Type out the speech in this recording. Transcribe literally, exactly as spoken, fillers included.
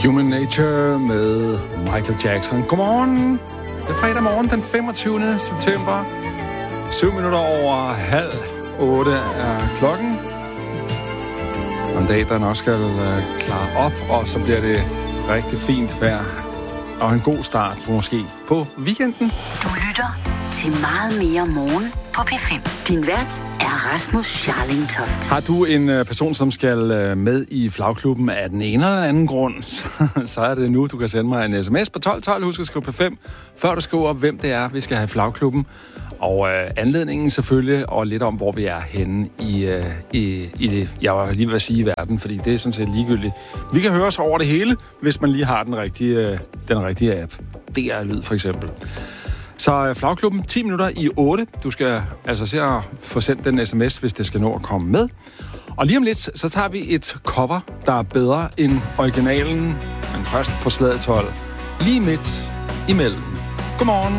Human Nature med Michael Jackson. Godmorgen. Det er fredag morgen den femogtyvende september. Syv minutter over halv otte er klokken. Og en dag, der nok skal uh, klare op, og så bliver det rigtig fint vejr. Og en god start på måske på weekenden. Du lytter til meget mere morgen på P fem. Din vært er Rasmus Scharling Toft. Har du en uh, person, som skal uh, med i flagklubben af den ene eller anden grund, så, så er det nu, du kan sende mig en sms på tolv tolv. Husk at skrive P fem, før du skriver, hvem det er, vi skal have i flagklubben. Og uh, anledningen selvfølgelig, og lidt om, hvor vi er henne i, uh, i, i det, jeg var lige ved at sige i verden, fordi det er sådan set ligegyldigt. Vi kan høre os over det hele, hvis man lige har den rigtige, uh, den rigtige app. D R-lyd for eksempel. Så flagklubben, ti minutter i otte. Du skal altså se at få sendt den sms, hvis det skal nå at komme med. Og lige om lidt, så tager vi et cover, der er bedre end originalen, men først på slaget tolv. Lige midt imellem. Godmorgen.